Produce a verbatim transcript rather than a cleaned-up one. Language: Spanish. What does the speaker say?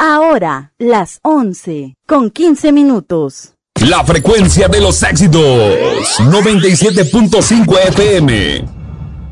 Ahora, las once, con quince minutos. La frecuencia de los éxitos, noventa y siete punto cinco F M.